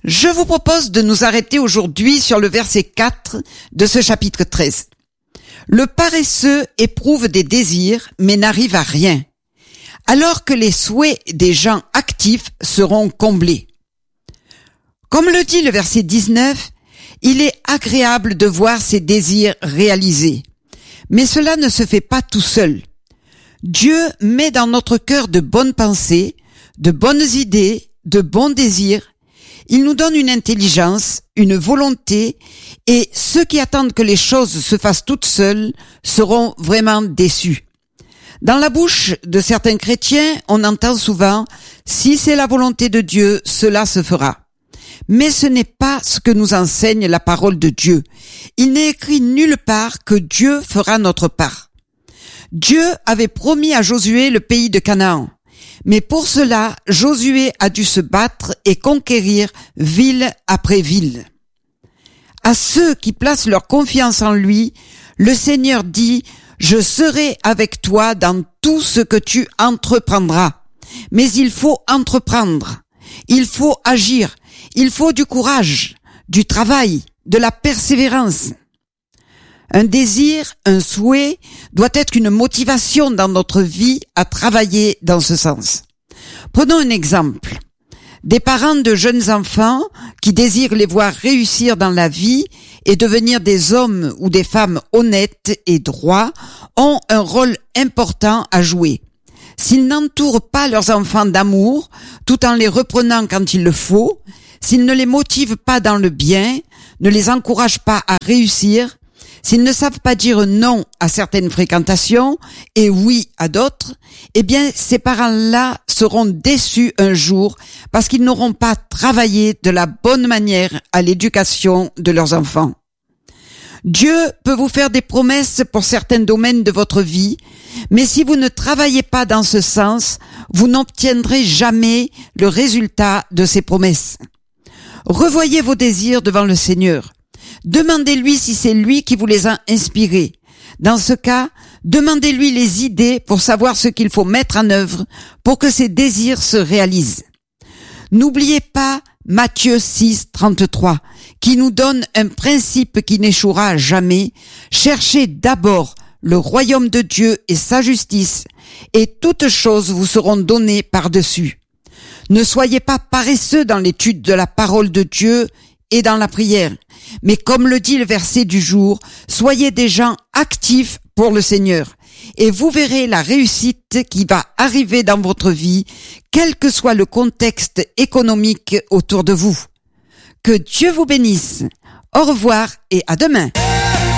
Je vous propose de nous arrêter aujourd'hui sur le verset 4 de ce chapitre 13. Le paresseux éprouve des désirs, mais n'arrive à rien, alors que les souhaits des gens actifs seront comblés. Comme le dit le verset 19, il est agréable de voir ses désirs réalisés. Mais cela ne se fait pas tout seul. Dieu met dans notre cœur de bonnes pensées, de bonnes idées, de bons désirs. Il nous donne une intelligence, une volonté, et ceux qui attendent que les choses se fassent toutes seules seront vraiment déçus. Dans la bouche de certains chrétiens, on entend souvent « Si c'est la volonté de Dieu, cela se fera ». Mais ce n'est pas ce que nous enseigne la parole de Dieu. Il n'est écrit nulle part que Dieu fera notre part. Dieu avait promis à Josué le pays de Canaan. Mais pour cela, Josué a dû se battre et conquérir ville après ville. À ceux qui placent leur confiance en lui, le Seigneur dit « Je serai avec toi dans tout ce que tu entreprendras ». Mais il faut entreprendre, il faut agir, il faut du courage, du travail, de la persévérance. Un désir, un souhait doit être une motivation dans notre vie à travailler dans ce sens. Prenons un exemple. Des parents de jeunes enfants qui désirent les voir réussir dans la vie et devenir des hommes ou des femmes honnêtes et droits ont un rôle important à jouer. S'ils n'entourent pas leurs enfants d'amour, tout en les reprenant quand il le faut, s'ils ne les motivent pas dans le bien, ne les encouragent pas à réussir, s'ils ne savent pas dire non à certaines fréquentations et oui à d'autres, eh bien, ces parents-là seront déçus un jour parce qu'ils n'auront pas travaillé de la bonne manière à l'éducation de leurs enfants. Dieu peut vous faire des promesses pour certains domaines de votre vie, mais si vous ne travaillez pas dans ce sens, vous n'obtiendrez jamais le résultat de ces promesses. Revoyez vos désirs devant le Seigneur. Demandez-lui si c'est lui qui vous les a inspirés. Dans ce cas, demandez-lui les idées pour savoir ce qu'il faut mettre en œuvre pour que ces désirs se réalisent. N'oubliez pas Matthieu 6, 33, qui nous donne un principe qui n'échouera jamais. Cherchez d'abord le royaume de Dieu et sa justice, et toutes choses vous seront données par-dessus. Ne soyez pas paresseux dans l'étude de la parole de Dieu et dans la prière, mais comme le dit le verset du jour, soyez des gens actifs pour le Seigneur, et vous verrez la réussite qui va arriver dans votre vie, quel que soit le contexte économique autour de vous. Que Dieu vous bénisse. Au revoir et à demain.